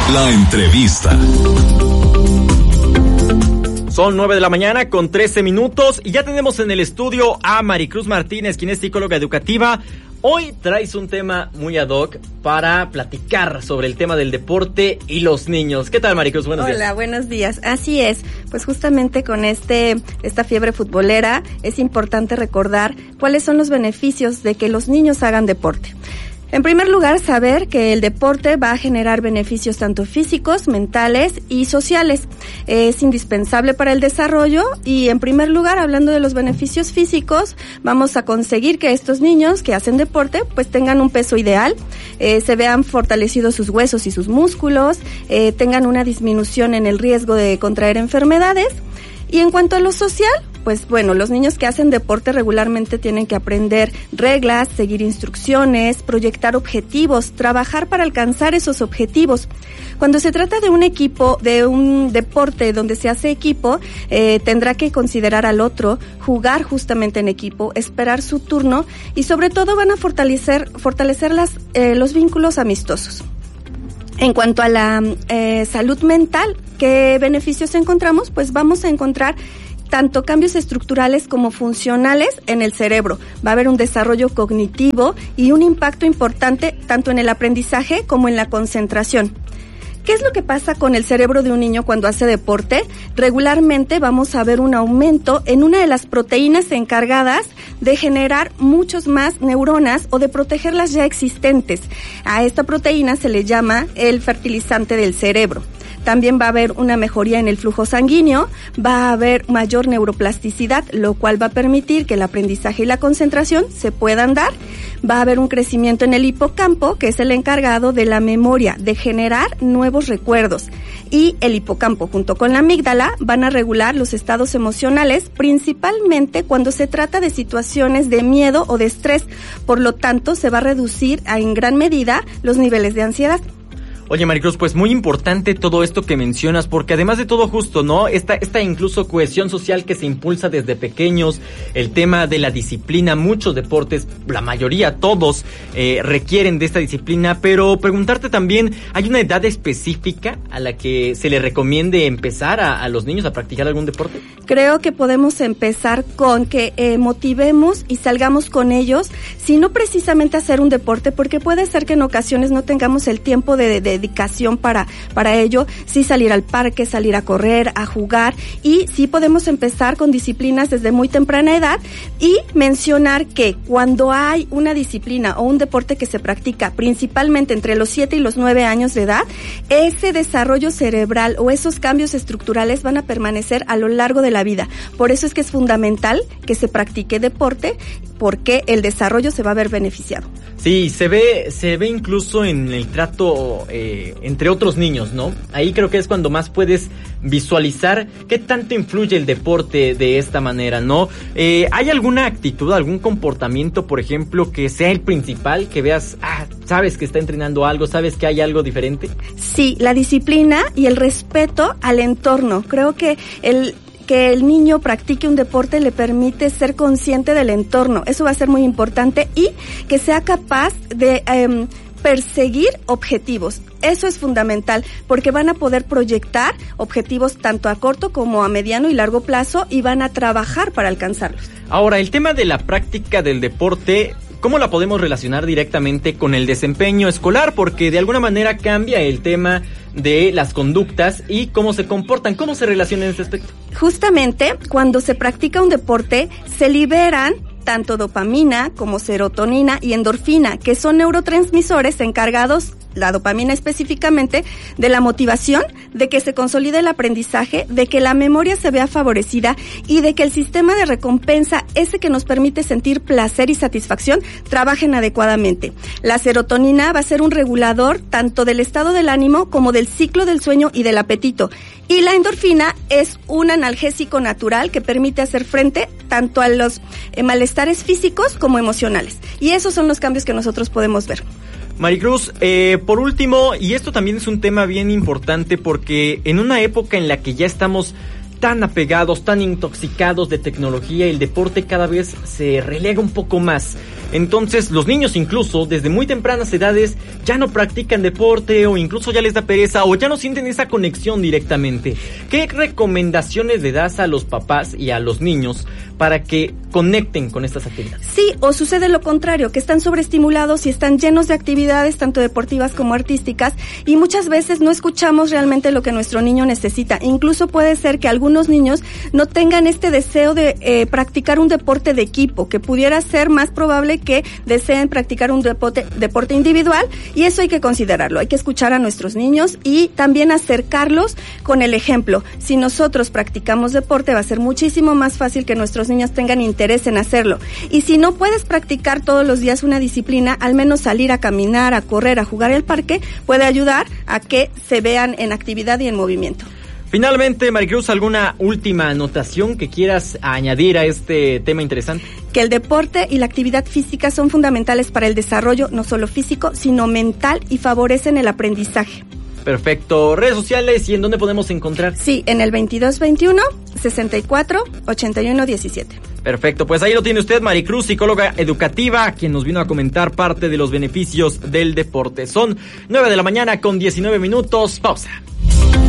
La entrevista. Son 9 de la mañana con 13 minutos y ya tenemos en el estudio a Maricruz Martínez, quien es psicóloga educativa. Hoy traes un tema muy ad hoc para platicar sobre el tema del deporte y los niños. ¿Qué tal, Maricruz? Buenos días. Hola, buenos días. Así es, pues justamente con esta fiebre futbolera es importante recordar cuáles son los beneficios de que los niños hagan deporte. En primer lugar, saber que el deporte va a generar beneficios tanto físicos, mentales y sociales. Es indispensable para el desarrollo y, en primer lugar, hablando de los beneficios físicos, vamos a conseguir que estos niños que hacen deporte pues tengan un peso ideal, se vean fortalecidos sus huesos y sus músculos, tengan una disminución en el riesgo de contraer enfermedades. Y en cuanto a lo social, pues bueno, los niños que hacen deporte regularmente tienen que aprender reglas, seguir instrucciones, proyectar objetivos, trabajar para alcanzar esos objetivos. Cuando se trata de un equipo, de un deporte donde se hace equipo, tendrá que considerar al otro, jugar justamente en equipo, esperar su turno y sobre todo van a fortalecer los vínculos amistosos. En cuanto a la salud mental, ¿qué beneficios encontramos? Pues vamos a encontrar tanto cambios estructurales como funcionales en el cerebro. Va a haber un desarrollo cognitivo y un impacto importante tanto en el aprendizaje como en la concentración. ¿Qué es lo que pasa con el cerebro de un niño cuando hace deporte? Regularmente vamos a ver un aumento en una de las proteínas encargadas de generar muchos más neuronas o de proteger las ya existentes. A esta proteína se le llama el fertilizante del cerebro. También va a haber una mejoría en el flujo sanguíneo, va a haber mayor neuroplasticidad, lo cual va a permitir que el aprendizaje y la concentración se puedan dar. Va a haber un crecimiento en el hipocampo, que es el encargado de la memoria, de generar nuevos recuerdos. Y el hipocampo, junto con la amígdala, van a regular los estados emocionales, principalmente cuando se trata de situaciones de miedo o de estrés. Por lo tanto, se va a reducir en gran medida los niveles de ansiedad. Oye, Maricruz, pues muy importante todo esto que mencionas, porque además de todo justo, ¿no? Esta incluso cohesión social que se impulsa desde pequeños, el tema de la disciplina, muchos deportes, la mayoría, todos, requieren de esta disciplina, pero preguntarte también, ¿hay una edad específica a la que se le recomiende empezar a los niños a practicar algún deporte? Creo que podemos empezar con que motivemos y salgamos con ellos, si no precisamente hacer un deporte, porque puede ser que en ocasiones no tengamos el tiempo de dedicación para ello, sí salir al parque, salir a correr, a jugar, y sí podemos empezar con disciplinas desde muy temprana edad y mencionar que cuando hay una disciplina o un deporte que se practica principalmente entre los 7 y los 9 años de edad, ese desarrollo cerebral o esos cambios estructurales van a permanecer a lo largo de la vida. Por eso es que es fundamental que se practique deporte, porque el desarrollo se va a ver beneficiado. Sí, se ve incluso en el trato entre otros niños, ¿no? Ahí creo que es cuando más puedes visualizar qué tanto influye el deporte de esta manera, ¿no? ¿Hay alguna actitud, algún comportamiento, por ejemplo, que sea el principal, que veas, sabes que está entrenando algo, sabes que hay algo diferente? Sí, la disciplina y el respeto al entorno. Creo que el niño practique un deporte le permite ser consciente del entorno. Eso va a ser muy importante, y que sea capaz de perseguir objetivos. Eso es fundamental, porque van a poder proyectar objetivos tanto a corto como a mediano y largo plazo y van a trabajar para alcanzarlos. Ahora, el tema de la práctica del deporte, ¿cómo la podemos relacionar directamente con el desempeño escolar? Porque de alguna manera cambia el tema de las conductas y cómo se comportan, cómo se relacionan en ese aspecto. Justamente, cuando se practica un deporte, se liberan tanto dopamina como serotonina y endorfina, que son neurotransmisores encargados, la dopamina específicamente, de la motivación, de que se consolide el aprendizaje, de que la memoria se vea favorecida y de que el sistema de recompensa, ese que nos permite sentir placer y satisfacción, trabajen adecuadamente. La serotonina va a ser un regulador tanto del estado del ánimo como del ciclo del sueño y del apetito. Y la endorfina es un analgésico natural que permite hacer frente tanto a los malestares físicos como emocionales. Y esos son los cambios que nosotros podemos ver. Maricruz, por último, y esto también es un tema bien importante porque en una época en la que ya estamos tan apegados, tan intoxicados de tecnología, el deporte cada vez se relega un poco más. Entonces los niños incluso desde muy tempranas edades ya no practican deporte o incluso ya les da pereza o ya no sienten esa conexión directamente. ¿Qué recomendaciones le das a los papás y a los niños para que conecten con estas actividades? Sí, o sucede lo contrario, que están sobreestimulados y están llenos de actividades tanto deportivas como artísticas y muchas veces no escuchamos realmente lo que nuestro niño necesita. Incluso puede ser que algunos niños no tengan este deseo de practicar un deporte de equipo, que pudiera ser más probable que deseen practicar un deporte individual, y eso hay que considerarlo. Hay que escuchar a nuestros niños y también acercarlos con el ejemplo. Si nosotros practicamos deporte, va a ser muchísimo más fácil que nuestros niños tengan interés en hacerlo. Y si no puedes practicar todos los días una disciplina, al menos salir a caminar, a correr, a jugar al parque, puede ayudar a que se vean en actividad y en movimiento. Finalmente, Maricruz, ¿alguna última anotación que quieras añadir a este tema interesante? Que el deporte y la actividad física son fundamentales para el desarrollo, no solo físico, sino mental, y favorecen el aprendizaje. Perfecto. ¿Redes sociales y en dónde podemos encontrar? Sí, en el 2221-64-8117. Perfecto, pues ahí lo tiene usted, Maricruz, psicóloga educativa, quien nos vino a comentar parte de los beneficios del deporte. Son 9 de la mañana con 19 minutos. Pausa.